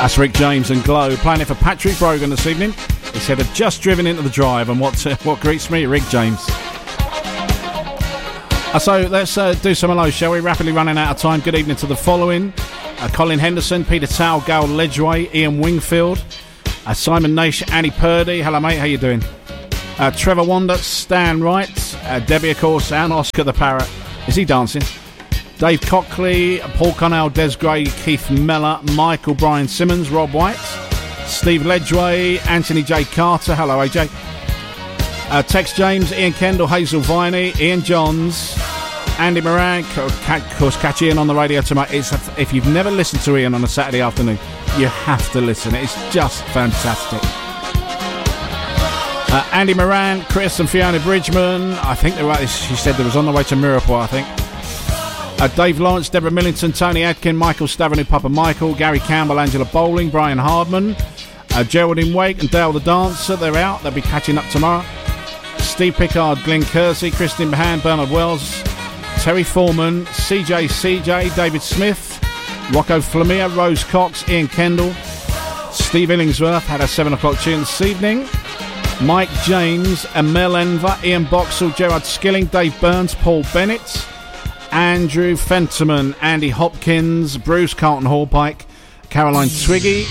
That's Rick James and Glow, playing it for Patrick Brogan this evening. He said, I've just driven into the drive, and what greets me? Rick James. So let's do some hellos, shall we? Rapidly running out of time. Good evening to the following. Colin Henderson, Peter Towell, Gal Ledgway, Ian Wingfield, Simon Nash, Annie Purdy. Hello, mate. How you doing? Trevor Wander, Stan Wright, Debbie, of course, and Oscar the Parrot. Is he dancing? Dave Cockley, Paul Connell, Des Gray, Keith Mellor, Michael Brian Simmons, Rob White, Steve Ledgway, Anthony J. Carter. Hello, AJ. Tex James, Ian Kendall, Hazel Viney, Ian Johns, Andy Moran. Of course, catch Ian on the radio tomorrow. If you've never listened to Ian on a Saturday afternoon, you have to listen. It's just fantastic. Andy Moran, Chris and Fiona Bridgman. I think they're right. She said they was on the way to Mirepoix, I think. Dave Lawrence, Deborah Millington, Tony Adkin, Michael Staveney, Papa Michael, Gary Campbell, Angela Bowling, Brian Hardman, Geraldine Wake and Dale the Dancer. They're out. They'll be catching up tomorrow. Steve Pickard, Glenn Kersey, Christine Mahan, Bernard Wells, Terry Foreman, CJ, David Smith, Rocco Flamia, Rose Cox, Ian Kendall, Steve Illingsworth had a 7 o'clock tune this evening. Mike James, Mel Enver, Ian Boxall, Gerard Skilling, Dave Burns, Paul Bennett, Andrew Fenterman, Andy Hopkins, Bruce Carlton Hallpike, Caroline Twiggy,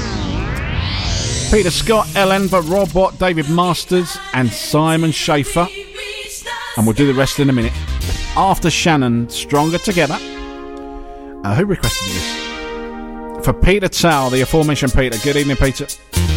Peter Scott, El Enver, Rob Watt, David Masters and Simon Schaefer. And we'll do the rest in a minute. After Shannon, Stronger Together. Who requested this? For Peter Towell, the aforementioned Peter. Good evening, Peter.